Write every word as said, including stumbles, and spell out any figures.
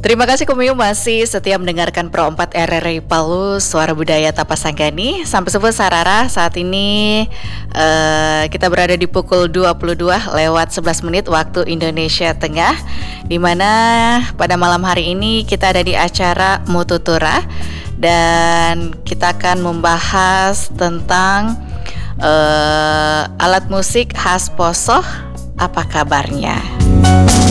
Terima kasih Kumio masih setia mendengarkan Pro empat R R I Palu, Suara Budaya Tapasanggani. Sampai Subuh Sarara, saat ini uh, kita berada di pukul dua puluh dua lewat sebelas menit waktu Indonesia Tengah, di mana pada malam hari ini kita ada di acara Mututura dan kita akan membahas tentang uh, alat musik khas Posoh. Apa kabarnya?